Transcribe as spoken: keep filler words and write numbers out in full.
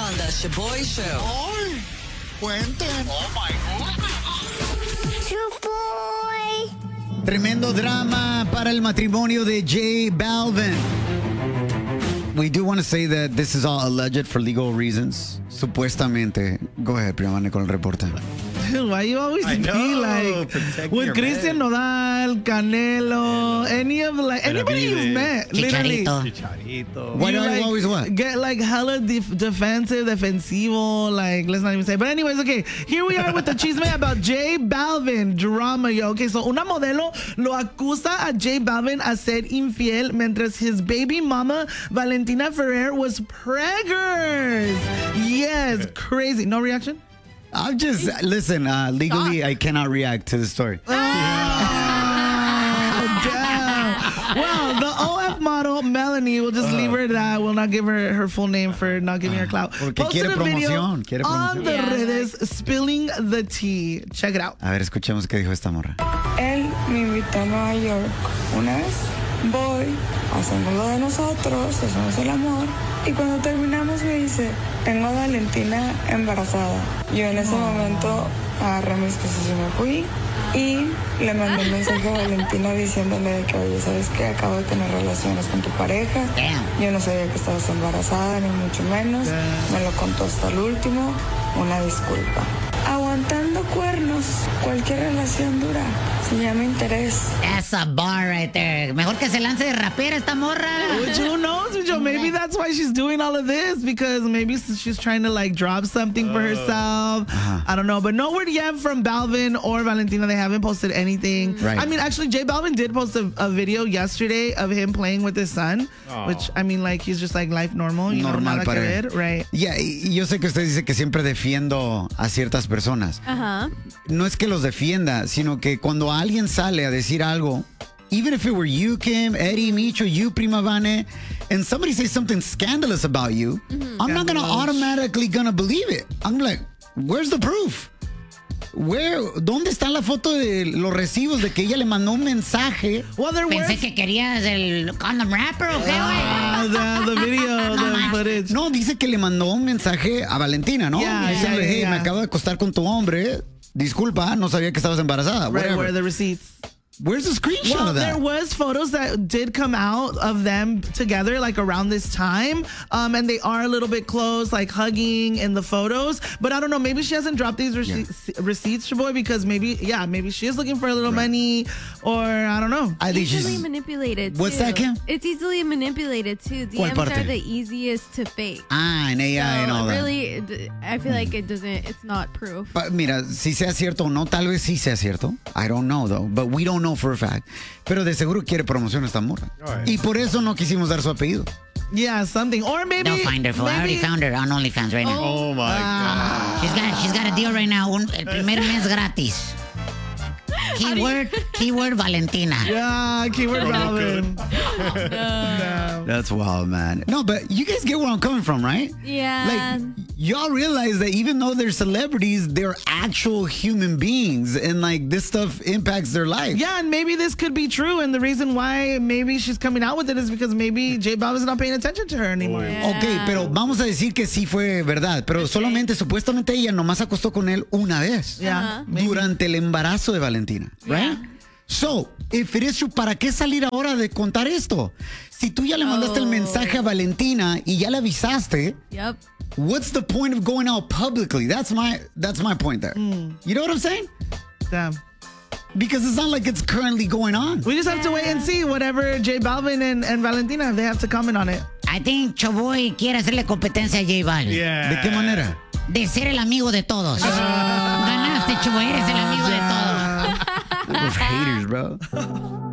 on the Shaboy Show. ¡Ay! Cuenten. Oh my goodness. Shaboy. Tremendo drama para el matrimonio de J Balvin. We do want to say that this is all alleged for legal reasons. Supuestamente. Go ahead, Priamane, con el reporte. Dude, why you always I be know, like protect with your Christian man. Nodal, Canelo, any of like anybody you've met, literally. Chicharito. Why You, do I like, always what? Get like hella def- defensive, defensivo, like let's not even say. But anyways, okay, here we are with the chisme about J Balvin drama, yo. Okay, so una modelo lo acusa a J Balvin a ser infiel mientras his baby mama Valentina Ferrer was preggers. Yes, crazy. No reaction? I'm just, listen, uh, legally, I cannot react to the story. Oh, damn. Well, the O F model, Melanie, we'll just leave her at that. We'll not give her her full name for not giving her clout. Porque Posted quiere a video promoción, quiere on promoción. the Yeah. redes spilling the tea. Check it out. A ver, escuchemos qué dijo esta morra. Él me invitó a Nueva York una vez. Voy, hacemos lo de nosotros, hacemos el amor. Y cuando terminamos me dice, tengo a Valentina embarazada. Yo en ese momento agarré mis cosas y me fui. Y le mandé un mensaje a Valentina diciéndole de que, oye, ¿sabes qué? Acabo de tener relaciones con tu pareja. Yo no sabía que estabas embarazada, ni mucho menos. Me lo contó hasta el último. Una disculpa. Aguantando cuernos, cualquier relación dura. Se llama interés. That's a bar right there. Mejor que se lance de rapera esta morra. Which, who knows, Joe? Maybe that's why she's doing all of this, because maybe she's trying to like drop something for herself. I don't know, but no word yet from Balvin or Valentina. They haven't posted anything. Right. I mean, actually, J Balvin did post a, a video yesterday of him playing with his son, which I mean, like he's just like life normal, you know, Normal nada para que él. ver, right? Yeah, y y yo sé que usted dice que siempre defiendo a ciertas personas. Ajá. No es que los defienda, sino que cuando alguien sale a decir algo, even if it were you, Kim, Eddie, Micho, you, Prima Vane, and somebody says something scandalous about you, I'm not gonna Scandalous. automatically gonna believe it. I'm like, where's the proof? Where, ¿Dónde está la foto de los recibos de que ella le mandó un mensaje? Well, there were Pensé que querías el condom rapper o qué, güey. uh, the, the video, the footage. No, dice que le mandó un mensaje a Valentina, ¿no? Yeah, Diciéndole, yeah, hey, yeah. me acabo de acostar con tu hombre. Disculpa, no sabía que estabas embarazada. Right, Whatever. where are the receipts? Where's the screenshot Well, of there that? was photos that did come out of them together, like around this time, um, and they are a little bit close, like hugging in the photos. But I don't know, maybe she hasn't dropped these rece- receipts, Shaboy, because maybe, yeah, maybe she is looking for a little money, or I don't know. I think Easily she's... manipulated, too. What's that, Kim? It's easily manipulated, too. D ¿Cuál Ms parte? are the easiest to fake. Ah, en A I and all So, that. really, it- I feel like it doesn't, it's not proof. Pa- Mira, si sea cierto o no, tal vez sí sea cierto. I don't know, though. But we don't know for a fact. Pero de seguro quiere promoción esta morra. Right. Y por eso no quisimos dar su apellido. Yeah, something. Or maybe. They'll find her, fool. I already maybe- found her on OnlyFans right now. Oh my God. She's got, she's got a deal right now. Un, el primer mes gratis. Keyword, keyword Valentina. Yeah, keyword Balvin. That's wild, man. No, but you guys get where I'm coming from, right? Yeah. Like, y'all realize that even though they're celebrities, they're actual human beings. And, like, this stuff impacts their life. Yeah, and maybe this could be true. And the reason why maybe she's coming out with it is because maybe J Balvin's not paying attention to her anymore. Ok, pero vamos a decir que sí fue verdad. Pero solamente, supuestamente, ella nomás acostó con él una vez. Yeah, maybe. Durante el embarazo de Valentina. Right? So, if it is true, ¿para qué salir ahora de contar esto? Si tú ya le mandaste el Oh. mensaje a Valentina y ya le avisaste, Yep. what's the point of going out publicly? That's my that's my point there. You know what I'm saying? Damn. Because it's not like it's currently going on. We just have to wait and see whatever J Balvin and, and Valentina, they have to comment on it. I think Choboy quiere hacerle competencia a J Balvin. Yeah. ¿De qué manera? De ser el amigo de todos. Ganaste, Choboy, eres el amigo de todos. Those haters, bro.